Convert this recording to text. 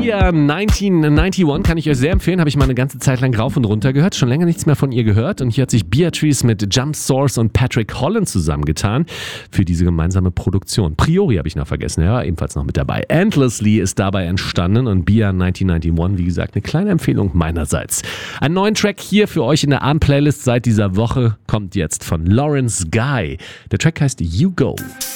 Beer 1991 kann ich euch sehr empfehlen, habe ich mal eine ganze Zeit lang rauf und runter gehört, schon länger nichts mehr von ihr gehört und hier hat sich Beatrice mit Jump Source und Patrick Holland zusammengetan für diese gemeinsame Produktion. Priori habe ich noch vergessen, ja, ebenfalls noch mit dabei. Endlessly ist dabei entstanden und Beer 1991, wie gesagt, eine kleine Empfehlung meinerseits. Einen neuen Track hier für euch in der Abend-Playlist seit dieser Woche kommt jetzt von Lawrence Guy. Der Track heißt You Go.